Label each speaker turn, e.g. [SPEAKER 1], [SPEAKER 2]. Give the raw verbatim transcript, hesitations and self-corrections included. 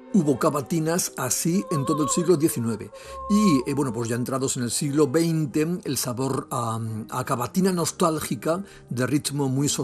[SPEAKER 1] Hubo cavatinas así en todo el siglo diecinueve. Y eh, bueno, pues ya entrados en el siglo veinte, el sabor a, a cavatina nostálgica, de ritmo muy